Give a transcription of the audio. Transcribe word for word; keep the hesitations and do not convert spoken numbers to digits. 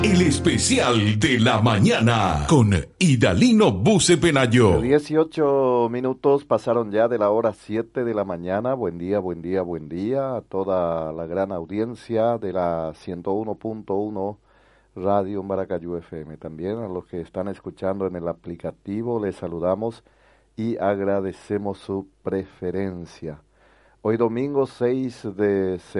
El especial de la mañana con Idalino Buce Penayo. dieciocho minutos pasaron ya de la hora siete de la mañana. Buen día, buen día, buen día a toda la gran audiencia de la ciento uno punto uno Radio Maracayú F M. También a los que están escuchando en el aplicativo les saludamos y agradecemos su preferencia. Hoy domingo seis de septiembre.